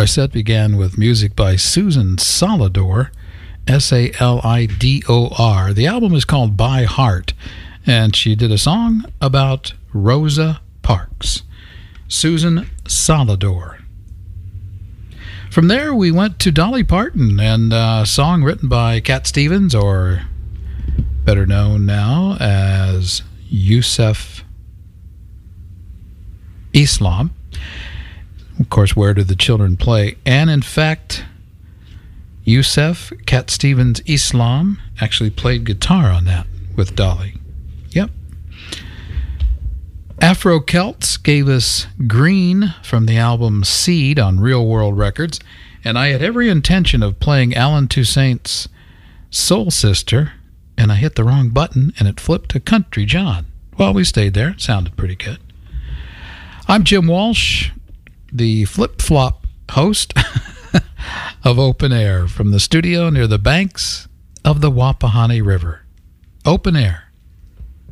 Our set began with music by Susan Salidor, Salidor. The album is called By Heart, and she did a song about Rosa Parks. Susan Salidor. From there, we went to Dolly Parton and a song written by Cat Stevens, or better known now as Yusuf Islam. Of course, Where Did the Children Play? And in fact, Yusuf Cat Stevens Islam actually played guitar on that with Dolly. Yep. Afro Celts gave us Green from the album Seed on Real World Records, and I had every intention of playing Alan Toussaint's Soul Sister, and I hit the wrong button and it flipped to Country John. Well, we stayed there. It sounded pretty good. I'm Jim Walsh, the flip-flop host of Open Air from the studio near the banks of the Wapahani River. Open Air.